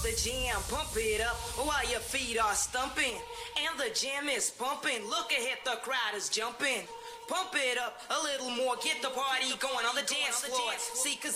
the jam, pump it up while your feet are stumping. And the jam is pumping. Look ahead, the crowd is jumping. Pump it up a little more, get the party going on the dance floor. See, 'cause